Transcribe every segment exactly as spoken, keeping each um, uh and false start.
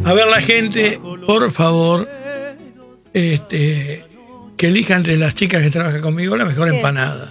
A ver, la gente, por favor, este, que elija entre las chicas que trabajan conmigo la mejor empanada.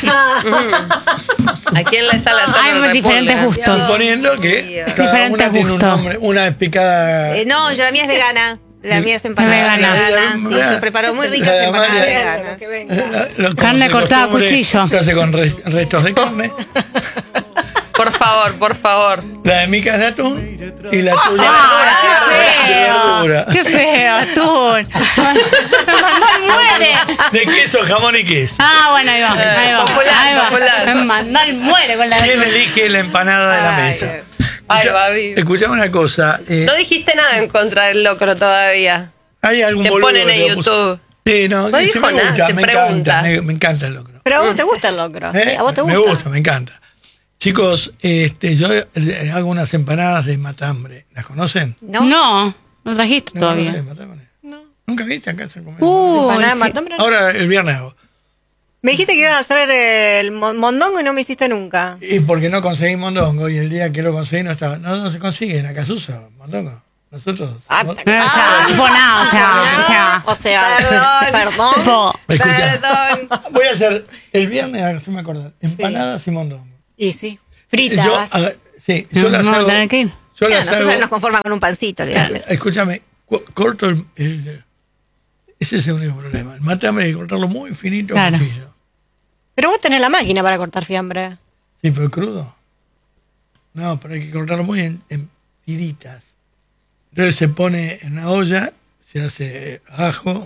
¿A quién le sale la Hay muy diferentes gustos. Suponiendo que cada Diferentes una tiene un gustos. nombre. Una es picada. Eh, no, yo la mía es vegana. La mía es empanada Vegana. vegana. Sí, yo preparo muy ricas La de empanadas Amalia. veganas. Lo- como Carne se cortada a costumbre, cuchillo. Se hace con res- restos de carne. Por favor, por favor. La de Mica es de atún y la tuya ¡Ah, de qué verdura. feo! ¡Qué feo, atún! ¡Mandal muere! De queso, jamón y queso. Ah, bueno, ahí va. Ahí va. Popular, ahí va. popular. Mandal muere con la ¿Quién elige la empanada de la Ay, mesa? Ay, Escucha- Babi. Escuchame una cosa. eh, No dijiste nada en contra del locro todavía. hay algún Te boludo ponen que en lo puso- YouTube. Sí, no, No que sí dijo me nada, gusta, se me pregunta. encanta, me, me encanta el locro. Pero a vos te gusta el locro. ¿Eh? ¿A vos te gusta? Me gusta, me encanta. Chicos, este, yo eh, hago unas empanadas de matambre. ¿Las conocen? ¿No? No, no trajiste No, todavía. no, de matambre. ¿Nunca viste acá se come? Uh, Empanada de sí. matambre. Ahora el viernes hago. Me dijiste que ibas a hacer el mon- mondongo y no me hiciste nunca. Y porque no conseguí mondongo y el día que lo conseguí no estaba. No, no se consigue en Acasuso, mondongo. Nosotros. Ah, no- O sea, tipo nada, o sea, O sea, perdón. tipo, Escucha, Perdón. voy a hacer el viernes, a ver si me acordar, empanadas y mondongo. Y sí. Fritas. Yo, a ver, sí, yo no, las no, hago. tener que ir. Yo Mira, las nosotros hago. nos conformamos con un pancito, olvídate. Escúchame, cu- corto el, el- ese es el único problema. El matambre hay que cortarlo muy finito Claro. a cuchillo. Pero vos tenés la máquina para cortar fiambre. Sí, pero crudo. No, pero hay que cortarlo muy en, en tiritas. Entonces se pone en una olla, se hace eh, ajo.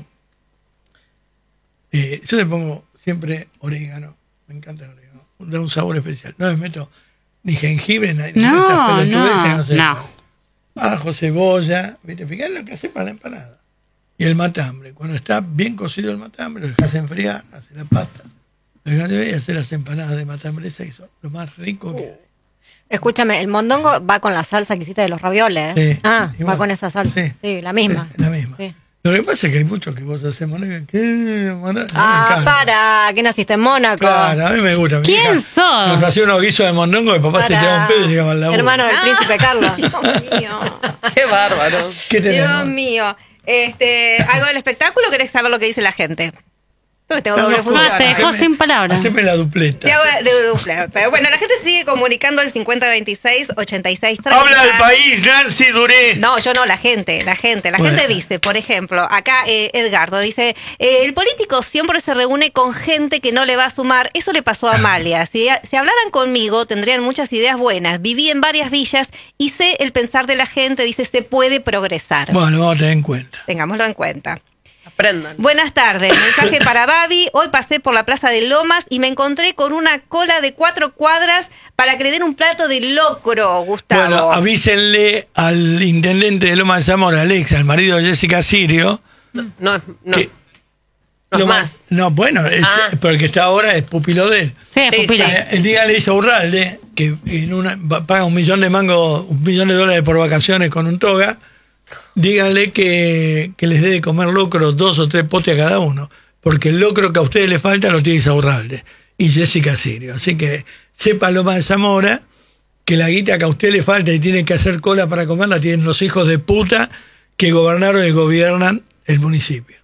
Eh, yo le pongo siempre orégano. Me encanta el orégano. Da un sabor especial. No les meto ni jengibre, ni ni No, estas pelotudeces que no, se no. dejan. Ajo, cebolla. ¿Viste? Fíjate lo que hace para la empanada. Y el matambre. Cuando está bien cocido el matambre, lo dejas enfriar, haces la pasta. Lo dejas de ver y hacer las empanadas de matambre. Esa que son lo más rico que hay. Escúchame, el mondongo va con la salsa que hiciste de los ravioles. Sí, Ah, igual. va con esa salsa. Sí. Sí, la misma. Sí, la misma. Sí. Lo que pasa es que hay muchos que vos haces mondongo. ¿Qué? Mondongo? Ah, Me encanta. para, ¿qué naciste en Mónaco? Claro, a mí me gusta. Mi ¿Quién hija sos? Nos hacía unos guisos de mondongo y papá se Para. tiraba un pedo y llegaba al laburo. Hermano del príncipe Carlos. Dios mío. Qué bárbaro. ¿Qué tenemos? Dios mío. Este, ¿algo del espectáculo o querés saber lo que dice la gente? Porque tengo No, doble no, función. Ah, te dejó Haceme- sin palabras. Haceme la dupleta. Te hago de dupla. Pero bueno, la gente sigue comunicando al cincuenta veintiséis ochenta y seis treinta. Habla del país, Nancy Duré. No, yo no, la gente, la gente. La Bueno. gente dice, por ejemplo, acá eh, Edgardo dice, eh, el político siempre se reúne con gente que no le va a sumar. Eso le pasó a Amalia. Si, si hablaran conmigo, tendrían muchas ideas buenas. Viví en varias villas y sé el pensar de la gente. Dice, se puede progresar. Bueno, lo vamos a tener en cuenta. Tengámoslo en cuenta. Aprendan. Buenas tardes, mensaje para Babi. Hoy pasé por la Plaza de Lomas y me encontré con una cola de cuatro cuadras para que le den un plato de locro, Gustavo. Bueno, avísenle al intendente de Loma de Zamora, Alex, al marido de Jessica Sirio. No, no, no. que No es Loma- más. No, bueno, es, Ah. pero el que está ahora es pupilo de él. Sí, Sí, pupila. sí. Eh, El día le hizo a Urralde, que en una, va- paga un millón de mangos, un millón de dólares por vacaciones con un toga. Díganle que, que les dé de comer locro dos o tres potes a cada uno, porque el locro que a ustedes les falta lo tiene Isaurralde y Jessica Sirio. Así que sepa Loma de Zamora que la guita que a usted le falta y tiene que hacer cola para comerla tienen los hijos de puta que gobernaron y gobiernan el municipio.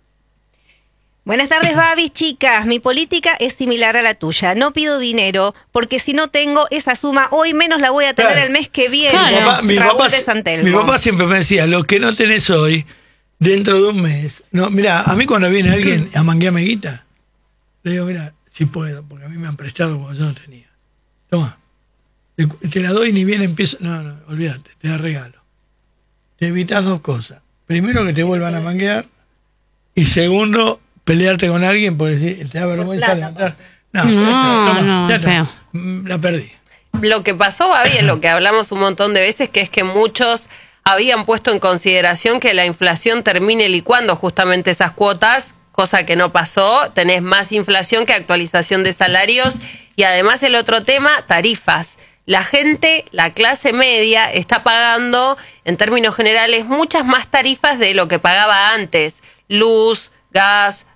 Buenas tardes, Babi, chicas. Mi política es similar a la tuya. No pido dinero, porque si no tengo esa suma, hoy menos la voy a tener Claro. el mes que viene. Claro. Mi papá, mi Raúl papá- de San Telmo. mi papá siempre me decía, lo que no tenés hoy, dentro de un mes. No, mira, a mí cuando viene alguien a manguearme guita, le digo, mira, si puedo, porque a mí me han prestado cuando yo no tenía. Toma, te, te la doy y ni bien empiezo. No, no, olvídate, te la regalo. Te evitas dos cosas. Primero, que te vuelvan a manguear. Y segundo, pelearte con alguien porque si te da vergüenza levantar. No, No, ya está, toma, no, ya está. feo. Mm, La perdí. Lo que pasó, Babi, es lo que hablamos un montón de veces, que es que muchos habían puesto en consideración que la inflación termine licuando justamente esas cuotas, cosa que no pasó. Tenés más inflación que actualización de salarios. Y además el otro tema, tarifas. La gente, la clase media, está pagando, en términos generales, muchas más tarifas de lo que pagaba antes. Luz, gas,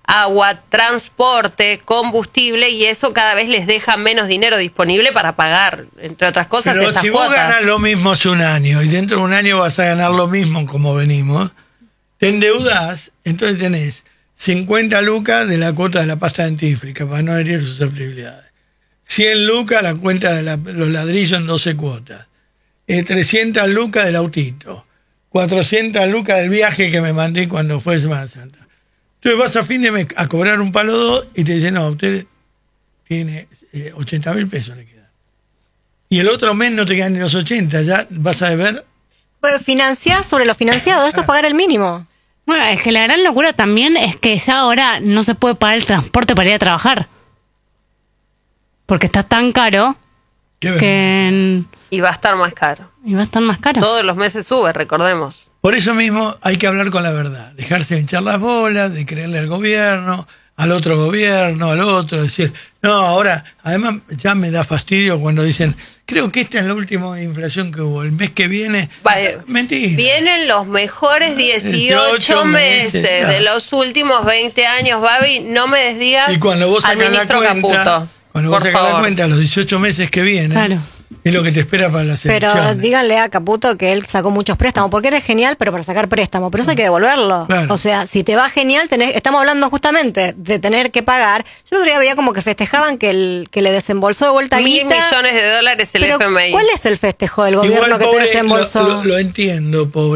agua, transporte, combustible, y eso cada vez les deja menos dinero disponible para pagar, entre otras cosas, Pero estas si vos cuotas. ganás lo mismo hace un año y dentro de un año vas a ganar lo mismo como venimos, te endeudás, entonces tenés cincuenta lucas de la cuota de la pasta dentífrica para no herir susceptibilidades. cien lucas la cuenta de la- los ladrillos en doce cuotas. Eh, trescientas lucas del autito. cuatrocientas lucas del viaje que me mandé cuando fue Semana Santa. Entonces vas a fin de mes a cobrar un palo dos y te dicen, no, usted tiene eh, ochenta mil pesos le quedan. Y el otro mes no te quedan ni los ochenta, ya vas a deber. Pues financiar sobre lo financiado, esto es pagar el mínimo. Bueno, es que la gran locura también es que ya ahora no se puede pagar el transporte para ir a trabajar. Porque está tan caro ¿Qué ves? que Y va a estar más caro. y va a estar más caro. Todos los meses sube, recordemos. Por eso mismo hay que hablar con la verdad, dejarse de hinchar las bolas, de creerle al gobierno, al otro gobierno, al otro, decir, no, ahora, además ya me da fastidio cuando dicen, creo que esta es la última inflación que hubo, el mes que viene, Vale, mentira. Vienen los mejores dieciocho dieciocho meses, meses, de claro. los últimos veinte años, Babi. No me desdigas Y cuando vos al sacas la ministro cuenta, Caputo. cuando vos por sacas la favor. cuenta, los dieciocho meses que vienen, Claro. es lo que te espera para las Pero elecciones. díganle a Caputo que él sacó muchos préstamos, porque eres genial, pero para sacar préstamos, pero eso hay que devolverlo. Claro. O sea, si te va genial, tenés, estamos hablando justamente de tener que pagar. Yo el otro día veía como que festejaban que, el, que le desembolsó de vuelta Mil guita. millones de dólares el Pero F M I. ¿cuál es el festejo del gobierno Igual, que te pobre, desembolsó? lo, lo- lo entiendo, pobre.